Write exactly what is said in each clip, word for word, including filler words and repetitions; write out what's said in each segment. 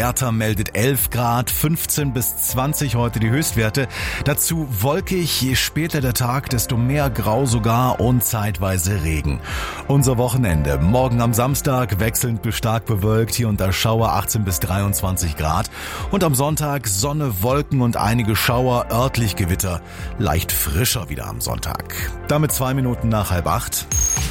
Werther meldet elf Grad, fünfzehn bis zwanzig heute die Höchstwerte. Dazu wolkig, je später der Tag, desto mehr Grau sogar und zeitweise Regen. Unser Wochenende, morgen am Samstag wechselnd bis stark bewölkt, hier und da Schauer, achtzehn bis dreiundzwanzig Grad. Und am Sonntag Sonne, Wolken und einige Schauer, örtlich Gewitter, leicht frischer wieder am Sonntag. Damit zwei Minuten nach halb acht.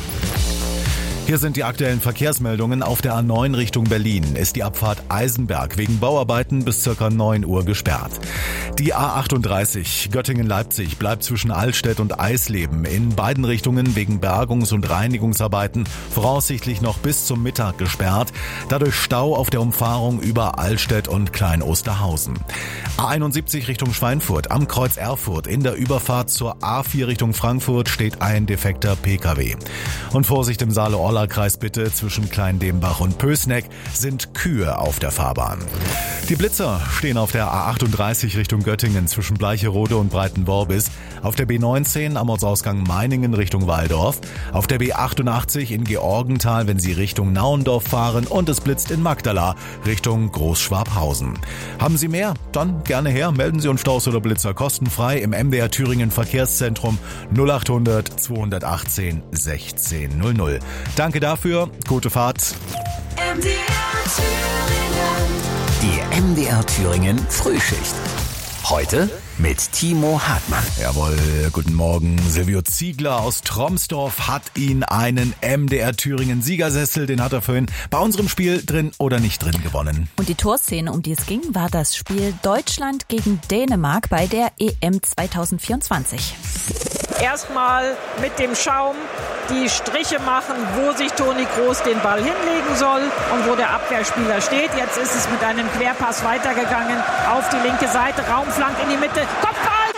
Hier sind die aktuellen Verkehrsmeldungen. Auf der A neun Richtung Berlin ist die Abfahrt Eisenberg wegen Bauarbeiten bis ca. neun Uhr gesperrt. Die A achtunddreißig Göttingen-Leipzig bleibt zwischen Altstedt und Eisleben in beiden Richtungen wegen Bergungs- und Reinigungsarbeiten voraussichtlich noch bis zum Mittag gesperrt. Dadurch Stau auf der Umfahrung über Altstedt und Klein-Osterhausen. A einundsiebzig Richtung Schweinfurt am Kreuz Erfurt in der Überfahrt zur A vier Richtung Frankfurt steht ein defekter P K W. Und Vorsicht im Saale-Orla-Kreis bitte, zwischen Klein-Dembach und Pößneck sind Kühe auf der Fahrbahn. Die Blitzer stehen auf der A achtunddreißig Richtung Göttingen zwischen Bleicherode und Breitenworbis, auf der B neunzehn am Ortsausgang Meiningen Richtung Walldorf, auf der B achtundachtzig in Georgenthal, wenn Sie Richtung Nauendorf fahren, und es blitzt in Magdala Richtung Großschwabhausen. Haben Sie mehr? Dann gerne her, melden Sie uns Staus oder Blitzer kostenfrei im M D R Thüringen Verkehrszentrum null achthundert zweihundertachtzehn sechzehn null null. Danke dafür, gute Fahrt. M D R Thüringen. Die M D R Thüringen Frühschicht. Heute mit Timo Hartmann. Jawohl, guten Morgen. Silvio Ziegler aus Tromsdorf hat ihn einen M D R Thüringen Siegersessel, den hat er vorhin bei unserem Spiel drin oder nicht drin gewonnen. Und die Torszene, um die es ging, war das Spiel Deutschland gegen Dänemark bei der E M zwanzig vierundzwanzig. Erstmal mit dem Schaum die Striche machen, wo sich Toni Kroos den Ball hinlegen soll und wo der Abwehrspieler steht. Jetzt ist es mit einem Querpass weitergegangen auf die linke Seite, Raumflank in die Mitte, Kopfball!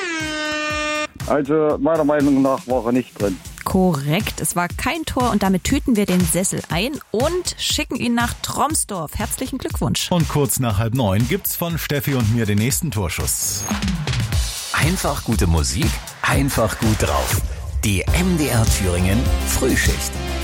Also meiner Meinung nach war er nicht drin. Korrekt, es war kein Tor und damit tüten wir den Sessel ein und schicken ihn nach Tromsdorf. Herzlichen Glückwunsch. Und kurz nach halb neun gibt's von Steffi und mir den nächsten Torschuss. Einfach gute Musik, einfach gut drauf. Die M D R Thüringen Frühschicht.